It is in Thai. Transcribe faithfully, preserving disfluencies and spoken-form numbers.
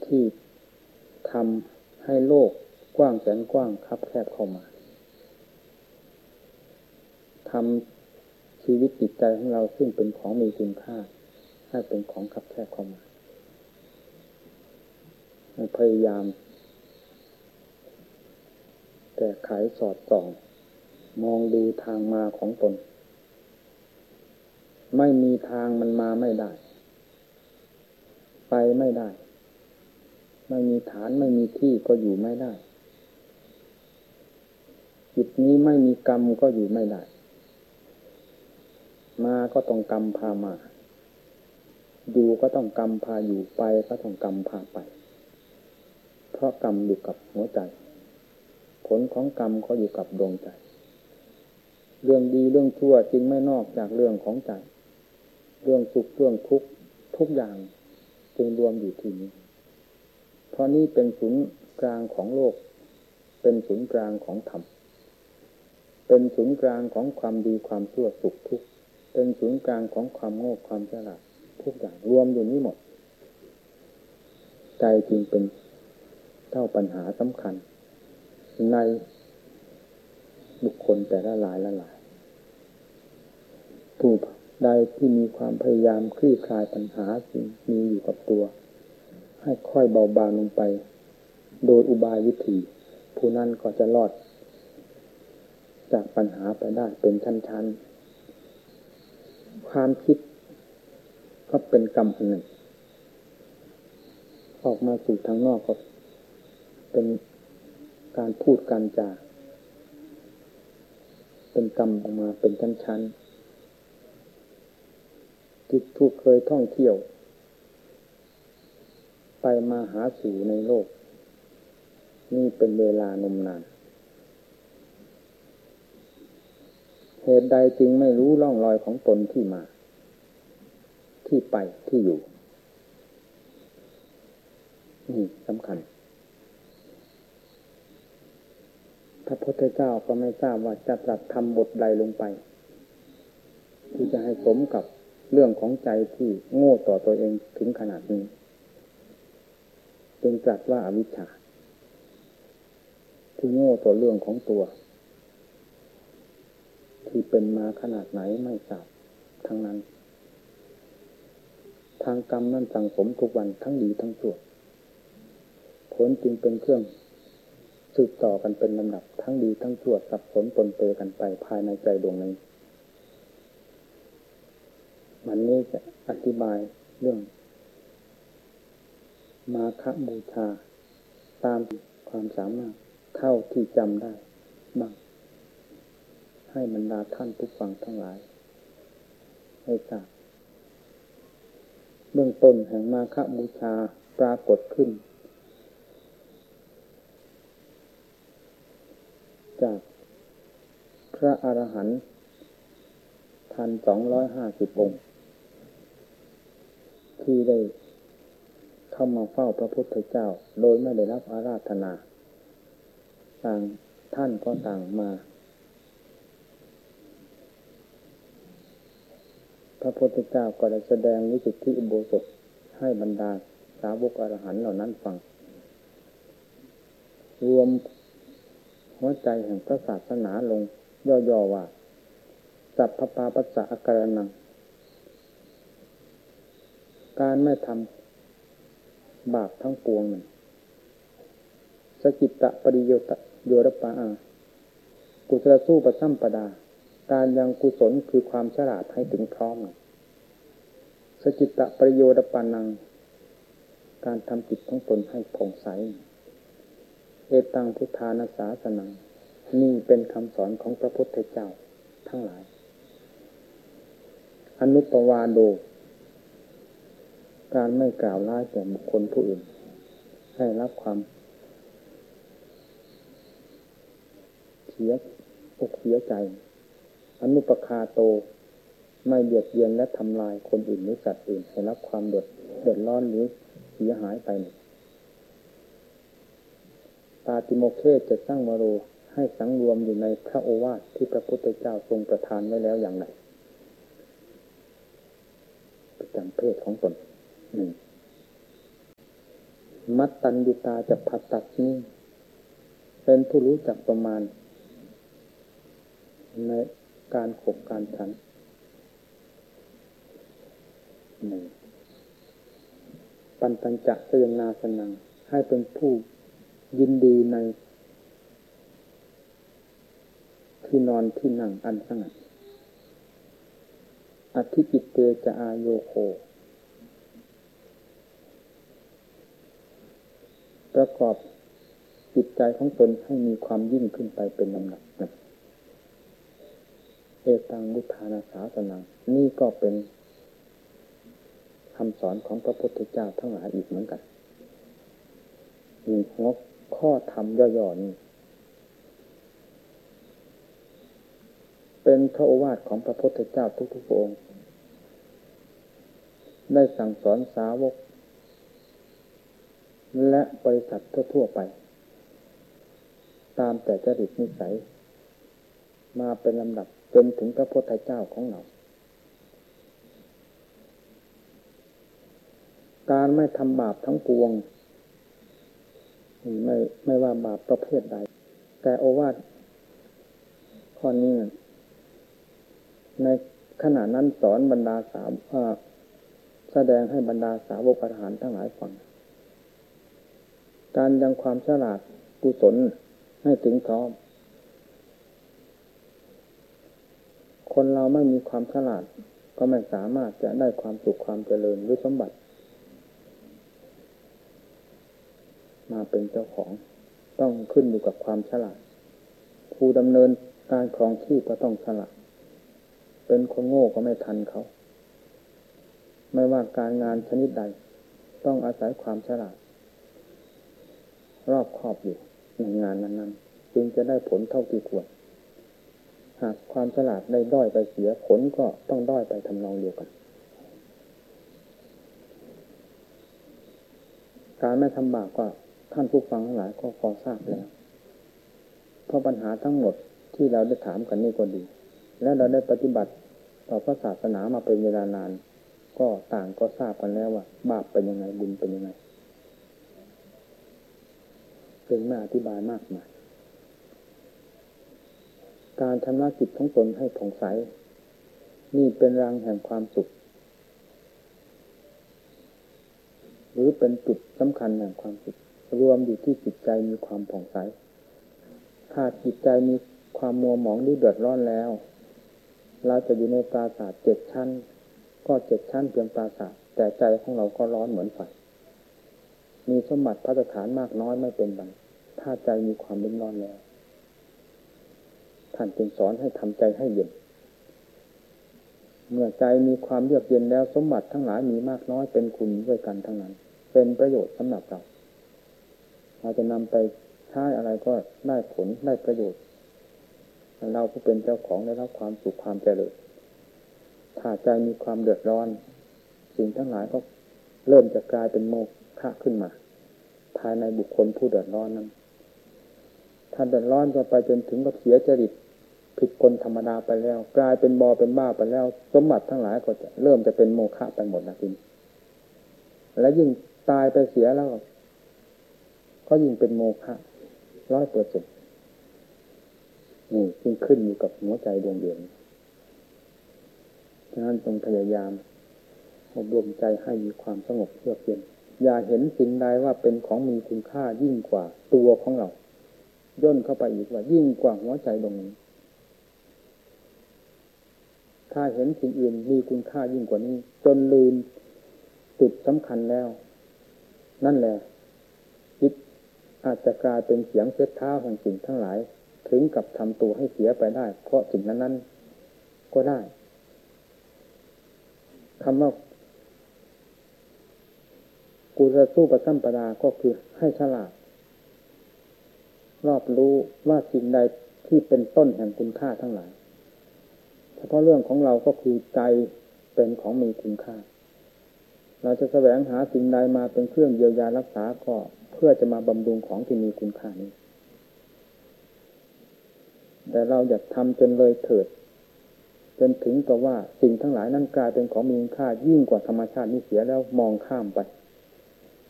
ที่ทำให้โลกกว้างแสนกว้างคับแคบเข้ามาทำชีวิตจิตใจของเราซึ่งเป็นของมีคุณค่าให้เป็นของคับแคบเข้ามาพยายามแก้ไขสอดส่องมองดูทางมาของตนไม่มีทางมันมาไม่ได้ไปไม่ได้ไม่มีฐานไม่มีที่ก็อยู่ไม่ได้จิตนี้ไม่มีกรรมก็อยู่ไม่ได้มาก็ต้องกรรมพามาอยู่ก็ต้องกรรมพาอยู่ไปก็ต้องกรรมพาไปเพราะกรรมอยู่กับหัวใจผลของกรรมก็อยู่กับดวงใจเรื่องดีเรื่องชั่วจริงไม่นอกจากเรื่องของใจเรื่องสุขเรื่องทุกข์ทุกอย่างจึงรวมอยู่ที่นี้เพราะนี่เป็นศูนย์กลางของโลกเป็นศูนย์กลางของธรรมเป็นศูนย์กลางของความดีความชั่วสุขทุกข์เป็นศูนย์กลางของความโง่ความฉลาดทุกอย่างรวมอยู่นี้หมดใจจึงเป็นเท่าปัญหาสำคัญในบุคคลแต่ละหลายละหลายผู้ใดที่มีความพยายามคลี่คลายปัญหาสิ่งมีอยู่กับตัวให้ค่อยเบาบางลงไปโดยอุบายวิธีผู้นั้นก็จะรอดจากปัญหาไปได้เป็นชั้นๆความคิดก็เป็นกรรมอันหนึ่งออกมาสู่ทางนอกก็เป็นการพูดการจาเป็นกรรมออกมาเป็นชั้นๆจิตผู้เคยท่องเที่ยวไปมาหาสู่ในโลกนี่เป็นเวลานมนานเหตุใดจึงไม่รู้ร่องรอยของตนที่มาที่ไปที่อยู่นี่สำคัญพระพุทธเจ้าก็ไม่ทราบว่าจะตรัสทำบทใดลงไปที่จะให้สมกับเรื่องของใจที่โง่ต่อตัวเองถึงขนาดนี้จึงตรัสว่าอวิชชาที่โง่ต่อเรื่องของตัวที่เป็นมาขนาดไหนไม่ทราบทั้งนั้นทางกรรมนั้นสั่งสมทุกวันทั้งดีทั้งชั่วผลจึงเป็นเครื่องสืบต่อกันเป็นลำดับทั้งดีทั้งชั่วสับสนปนเปกันไปภายในใจดวงนี้วันนี้จะอธิบายเรื่องมาฆบูชาตามความสามารถเท่าที่จำได้บ้างให้บรรดาท่านผู้ฟังทั้งหลายให้ทราบเบื้องต้นแห่งมาฆบูชาปรากฏขึ้นจากพระอรหันต์พันสองร้อยห้าสิบองค์ที่ได้เข้ามาเฝ้าพระพุทธเจ้าโดยไม่ได้รับอาราธนาต่างท่านก็ต่างมาพระพุทธเจ้าก็ได้แสดงวิสุทธิอุโบสถให้บรรดาสาวกอรหันต์เหล่านั้นฟังรวมหัวใจแห่งพระศาสนาลงย่อๆว่าสัพพปาปัสสะอาการนังการไม่ทำบาปทั้งปวงนั้นสกิตตปริโยตโยรปะอากุศลสู้ปสัมปดาการยังกุศลคือความฉลาดให้ถึงพร้อมสกิตตปริโยตปานังการทำจิตของตนให้ผ่องใสเอตังพุทธานาสาสนังนี่เป็นคำสอนของพระพุทธเจ้าทั้งหลายอนุปวาโดการไม่กล่าวร้ายแก่บุคคลผู้อื่นให้รับความเสียอกเสียใจอนุปคาโตไม่เบียดเบียนและทำลายคนอื่นหรือสัตว์อื่นให้รับความเดือดเดือดร้อนหรือเสียหายไปปาติโมกเขจะสร้างวโรให้สังรวมอยู่ในพระโอวาทที่พระพุทธเจ้าทรงประทานไว้แล้วอย่างไรประจำเพศของตนหนึ่งมัตตัญญูตาจะผัสตัดนี้เป็นผู้รู้จักประมาณในการขบการฉันหนึ่งปัญตัญจะสยนาสนังให้เป็นผู้ยินดีในที่นอนที่นั่งอันสงัดอธิจิตเตจะอาโยโคประกอบจิตใจของตนให้มีความยิ่งขึ้นไปเป็นลำดับนะเอตังวุธานาสาสนังนี่ก็เป็นคำสอนของพระพุทธเจ้าทั้งหลายอีกเหมือนกันมีหัวข้อธรรมย่อๆนี้เป็นพระโอวาทของพระพุทธเจ้าทุกๆองค์ได้สั่งสอนสาวกและบริษัททั่วๆไปตามแต่จริตนิสัยมาเป็นลำดับจนถึงพระพุทธเจ้าของเราการไม่ทำบาปทั้งปวงไม่ไม่ว่าบาปประเภทใดแต่โอวาทข้อนี้ในขณะนั้นสอนบรรดาสาวแสดงให้บรรดาสาวกอรหันต์ทั้งหลายฟังการยังความฉลาดกุศลให้ถึงพร้อมคนเราไม่มีความฉลาดก็ไม่สามารถจะได้ความสุขความเจริญหรือสมบัติมาเป็นเจ้าของต้องขึ้นอยู่กับความฉลาดผู้ดำเนินการครองชีพก็ต้องฉลาดเป็นคนโง่ก็ไม่ทันเขาไม่ว่าการงานชนิดใดต้องอาศัยความฉลาดรอบคอบอยู่ในงานนั้นๆจึงจะได้ผลเท่าที่ควรหากความฉลาดได้ด้อยไปเสียผลก็ต้องด้อยไปทำนองเดียวกันการไม่ทำบาปก็ท่านผู้ฟังทั้งหลายก็พอทราบแล้วเพราะปัญหาทั้งหมดที่เราได้ถามกันนี่ก็ดีและเราได้ปฏิบัติต่อพระศาสนามาเป็นเวลานานก็ต่างก็ทราบกันแล้วว่าบาปเป็นยังไงบุญเป็นยังไงเป็นไม่อธิบายมากมายการชำระจิตของตนให้ผ่องใสนี่เป็นรังแห่งความสุขหรือเป็นจุดสำคัญแห่งความสุขรวมอยู่ที่จิตใจมีความผ่องใสถ้าจิตใจมีความมัวหมองหรือเดือดร้อนแล้วเราจะอยู่ในปราสาทเจ็ดชั้นก็เจ็ดชั้นเพียงปราสาทแต่ใจของเราก็ร้อนเหมือนไฟมีสมบัติภัสถานมากน้อยไม่เป็นไรถ้าใจมีความรุ่มร้อนแล้วท่านจึงสอนให้ทำใจให้เย็นเมื่อใจมีความเยือกเย็นแล้วสมบัติทั้งหลายมีมากน้อยเป็นคุณด้วยกันทั้งนั้นเป็นประโยชน์สำหรับเราเราจะนำไปใช้อะไรก็ได้ผลได้ประโยชน์เราผู้เป็นเจ้าของได้รับความสุขความเจริญถ้าใจมีความเดือดร้อนสิ่งทั้งหลายก็เริ่มจะกลายเป็นโมฆะขึ้นมาภายในบุคคลผู้เดือดร้อนนั้นถ้าเดือดร้อนจะไปจนถึงกับเสียจริตผิดคนธรรมดาไปแล้วกลายเป็นบอเป็นบ้าไปแล้วสมบัติทั้งหลายก็จะเริ่มจะเป็นโมฆะไปหมดนะทีนี้และยิ่งตายไปเสียแล้วก็ยิ่งเป็นโมฆะร้อยเปอร์เซ็นต์นี่จึงขึ้นอยู่กับหัวใจดวงเดียวฉะนั้นจงพยายามอบรมใจให้มีความสงบเยือกเย็นอย่าเห็นสิ่งใดว่าเป็นของมีคุณค่ายิ่งกว่าตัวของเราย่นเข้าไปอีกว่ายิ่งกว่าหัวใจดวงนี้ถ้าเห็นสิ่งอื่นมีคุณค่ายิ่งกว่านี้จนลืมจุดสำคัญแล้วนั่นแหละจิตอาจจะกลายเป็นเสียงเช็ดเท้าของสิ่งทั้งหลายถึงกับทำตัวให้เสียไปได้เพราะสิ่งนั้นๆก็ได้คำว่ากุศลสู้ปสัมปดาก็คือให้ฉลาดรอบรู้ว่าสิ่งใดที่เป็นต้นแห่งคุณค่าทั้งหลายเฉพาะเรื่องของเราก็คือใจเป็นของมีคุณค่าเราจะแสวงหาสิ่งใดมาเป็นเครื่องเยียวยารักษาก็เพื่อจะมาบำรุงของที่มีคุณค่านี้แต่เราอยากทำจนเลยเถิดจนถึงกับว่าสิ่งทั้งหลายนั้นกลายเป็นของมีคุณค่ายิ่งกว่าธรรมชาตินี้เสียแล้วมองข้ามไป